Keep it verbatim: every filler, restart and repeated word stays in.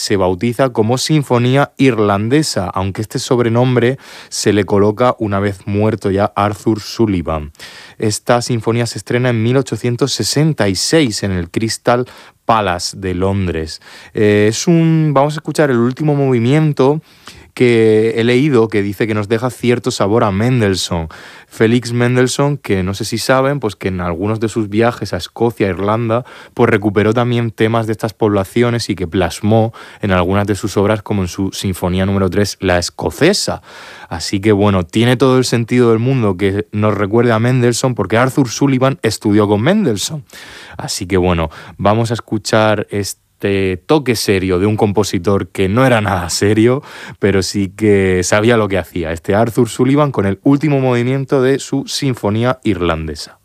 se bautiza como Sinfonía Irlandesa, aunque este sobrenombre se le coloca una vez muerto ya Arthur Sullivan. Esta sinfonía se estrena en mil ochocientos sesenta y seis en el Crystal Palace de Londres. Eh, es un, vamos a escuchar el último movimiento que he leído que dice que nos deja cierto sabor a Mendelssohn. Félix Mendelssohn, que no sé si saben, pues que en algunos de sus viajes a Escocia e Irlanda, pues recuperó también temas de estas poblaciones y que plasmó en algunas de sus obras, como en su Sinfonía número tres, La Escocesa. Así que bueno, tiene todo el sentido del mundo que nos recuerde a Mendelssohn, porque Arthur Sullivan estudió con Mendelssohn. Así que bueno, vamos a escuchar este Este toque serio de un compositor que no era nada serio, pero sí que sabía lo que hacía. Este Arthur Sullivan con el último movimiento de su Sinfonía Irlandesa.